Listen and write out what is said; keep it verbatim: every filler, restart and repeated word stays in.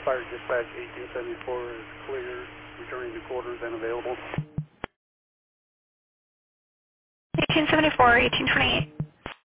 Fire dispatch eighteen seventy-four is clear, returning to quarters and available. eighteen seventy-four, eighteen twenty-eight.